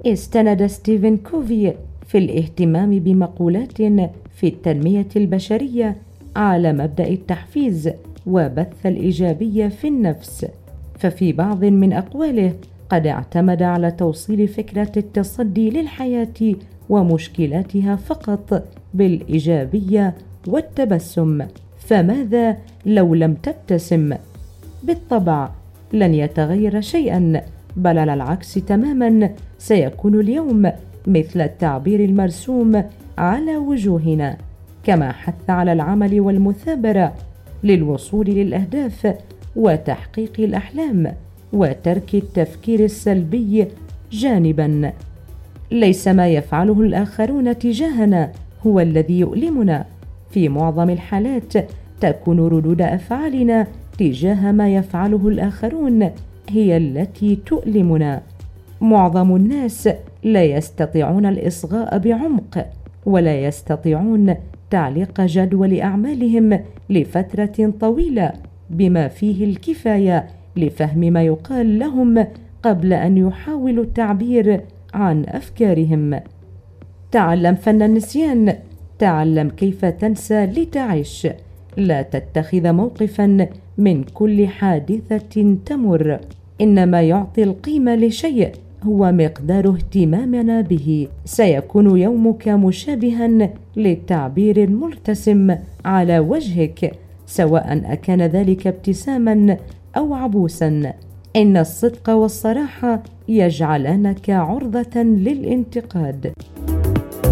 استند ستيفن كوفي في الاهتمام بمقولات في التنمية البشرية على مبدأ التحفيز وبث الإيجابية في النفس، ففي بعض من أقواله قد اعتمد على توصيل فكرة التصدي للحياة ومشكلاتها فقط بالإيجابية والتبسم. فماذا لو لم تبتسم؟ بالطبع لن يتغير شيئا، بل على العكس تماما، سيكون اليوم مثل التعبير المرسوم على وجوهنا. كما حث على العمل والمثابرة للوصول للأهداف وتحقيق الأحلام وترك التفكير السلبي جانبا. ليس ما يفعله الآخرون تجاهنا هو الذي يؤلمنا، في معظم الحالات تكون ردود أفعالنا تجاه ما يفعله الآخرون هي التي تؤلمنا. معظم الناس لا يستطيعون الإصغاء بعمق، ولا يستطيعون تعليق جدول أعمالهم لفترة طويلة بما فيه الكفاية لفهم ما يقال لهم قبل أن يحاولوا التعبير عن أفكارهم. تعلم فن النسيان، تعلم كيف تنسى لتعيش. لا تتخذ موقفا من كل حادثة تمر، إنما يعطي القيمة لشيء هو مقدار اهتمامنا به. سيكون يومك مشابها للتعبير المرتسم على وجهك، سواء أكان ذلك ابتساما أو عبوسا. إن الصدق والصراحة يجعلانك عرضة للانتقاد.